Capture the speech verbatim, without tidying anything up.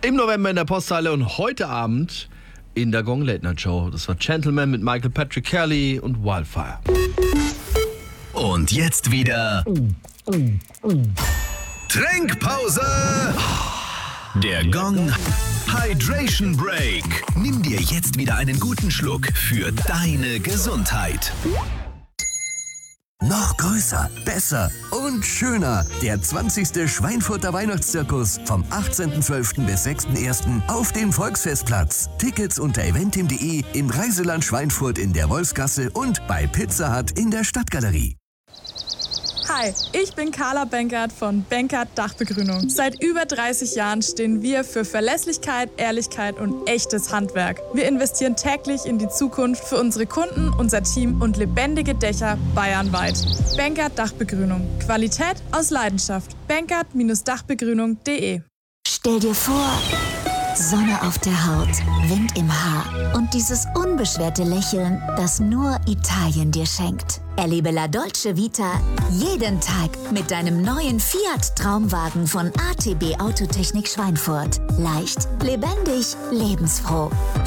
Im November in der Postzeile und heute Abend in der Gong Late Night Show. Das war Gentleman mit Michael Patrick Kelly und Wildfire. Und jetzt wieder Trinkpause. Der Gong Hydration Break. Nimm dir jetzt wieder einen guten Schluck für deine Gesundheit. Noch größer, besser und schöner. Der zwanzigste Schweinfurter Weihnachtszirkus vom achtzehnten zwölften bis sechsten ersten auf dem Volksfestplatz. Tickets unter eventim punkt de, im Reiseland Schweinfurt in der Wolfsgasse und bei Pizza Hut in der Stadtgalerie. Hi, ich bin Carla Benkert von Benkert Dachbegrünung. Seit über dreißig Jahren stehen wir für Verlässlichkeit, Ehrlichkeit und echtes Handwerk. Wir investieren täglich in die Zukunft für unsere Kunden, unser Team und lebendige Dächer bayernweit. Benkert Dachbegrünung. Qualität aus Leidenschaft. Benkert Dachbegrünung punkt de. Stell dir vor, Sonne auf der Haut, Wind im Haar und dieses unbeschwerte Lächeln, das nur Italien dir schenkt. Erlebe La Dolce Vita jeden Tag mit deinem neuen Fiat Traumwagen von A T B Autotechnik Schweinfurt. Leicht, lebendig, lebensfroh.